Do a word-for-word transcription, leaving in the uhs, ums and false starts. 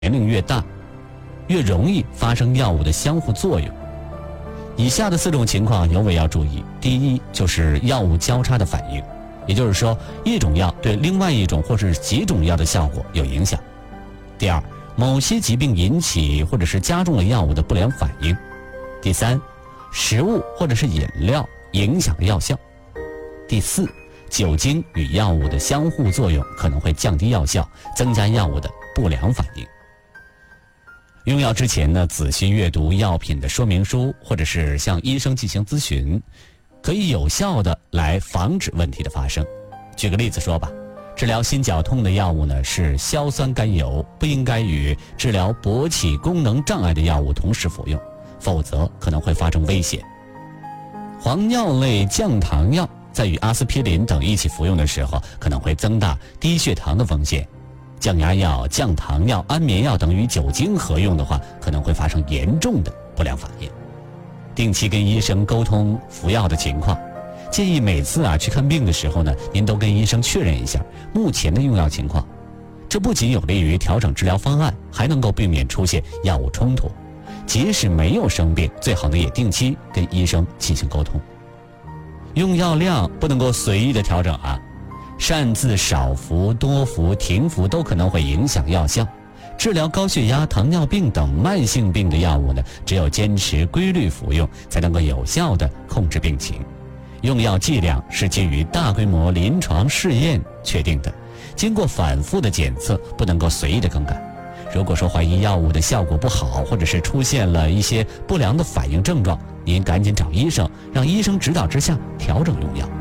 年龄越大，越容易发生药物的相互作用。以下的四种情况尤为要注意。第一，就是药物交叉的反应，也就是说，一种药对另外一种或是几种药的效果有影响。第二，某些疾病引起或者是加重了药物的不良反应。第三，食物或者是饮料影响药效。第四，酒精与药物的相互作用可能会降低药效，增加药物的不良反应。用药之前呢，仔细阅读药品的说明书，或者是向医生进行咨询，可以有效的来防止问题的发生。举个例子说吧，治疗心绞痛的药物呢是硝酸甘油，不应该与治疗勃起功能障碍的药物同时服用，否则可能会发生危险。磺脲类降糖药在与阿司匹林等一起服用的时候，可能会增大低血糖的风险。降压药、降糖药、安眠药等与酒精合用的话，可能会发生严重的不良反应。定期跟医生沟通服药的情况，建议每次啊去看病的时候呢，您都跟医生确认一下目前的用药情况。这不仅有利于调整治疗方案，还能够避免出现药物冲突。即使没有生病，最好呢也定期跟医生进行沟通。用药量不能够随意的调整啊。擅自少服、多服、停服都可能会影响药效。治疗高血压、糖尿病等慢性病的药物呢，只有坚持规律服用，才能够有效地控制病情。用药剂量是基于大规模临床试验确定的，经过反复的检测，不能够随意的更改。如果说怀疑药物的效果不好，或者是出现了一些不良的反应症状，您赶紧找医生，让医生指导之下调整用药。